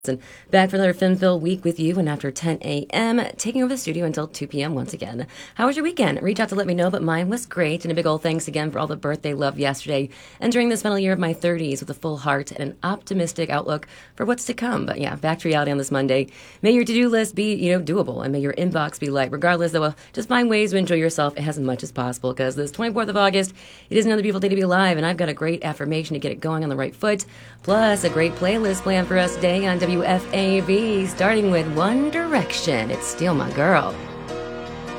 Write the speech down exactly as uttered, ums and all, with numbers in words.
And back for another film-filled week with you, and after ten a.m., taking over the studio until two p.m. once again. How was your weekend? Reach out to let me know, but mine was great, and a big old thanks again for all the birthday love yesterday, entering this final year of my thirties with a full heart and an optimistic outlook for what's to come. But yeah, back to reality on this Monday. May your to-do list be, you know, doable, and may your inbox be light. Regardless, though, just find ways to enjoy yourself as much as possible, because this twenty-fourth of August, it is another beautiful day to be alive, and I've got a great affirmation to get it going on the right foot, plus a great playlist planned for us today on W F A B, starting with One Direction. It's Still My Girl.